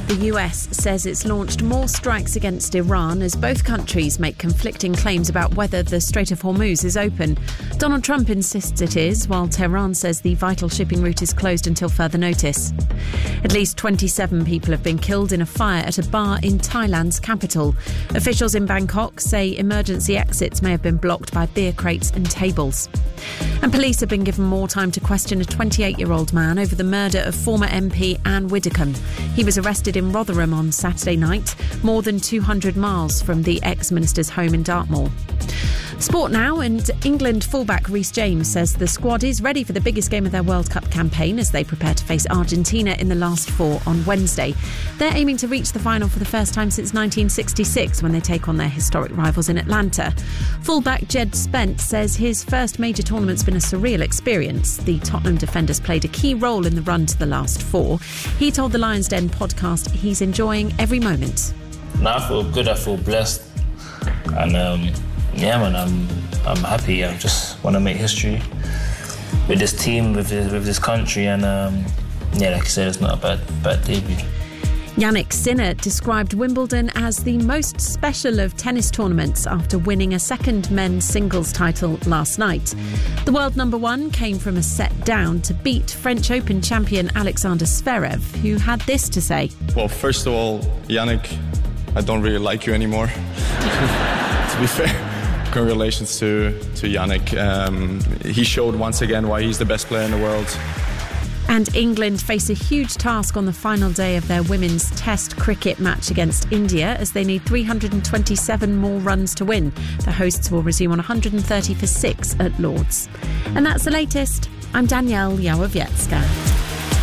The US says it's launched more strikes against Iran as both countries make conflicting claims about whether the Strait of Hormuz is open. Donald Trump insists it is, while Tehran says the vital shipping route is closed until further notice. At least 27 people have been killed in a fire at a bar in Thailand's capital. Officials in Bangkok say emergency exits may have been blocked by beer crates and tables. And police have been given more time to question a 28-year-old man over the murder of former MP Anne Widdecombe. He was arrested in Rotherham on Saturday night, more than 200 miles from the ex-minister's home in Dartmoor. Sport now, and England fullback Reece James says the squad is ready for the biggest game of their World Cup campaign as they prepare to face Argentina in the last four on Wednesday. They're aiming to reach the final for the first time since 1966 when they take on their historic rivals in Atlanta. Fullback Jed Spence says his first major tournament's been a surreal experience. The Tottenham defenders played a key role in the run to the last four. He told the Lions Den podcast he's enjoying every moment. Now I feel good, I feel blessed, and I'm happy. I just want to make history with this team, with this country, and like I said, it's not a bad debut. Yannick Sinner described Wimbledon as the most special of tennis tournaments after winning a second men's singles title last night. The world number one came from a set down to beat French Open champion Alexander Zverev, who had this to say. Well, first of all, Yannick, I don't really like you anymore, to be fair. Congratulations to Yannick. He showed once again why he's the best player in the world. And England face a huge task on the final day of their women's Test cricket match against India as they need 327 more runs to win. The hosts will resume on 130 for 6 at Lord's. And that's the latest. I'm Danielle Yawowiecka.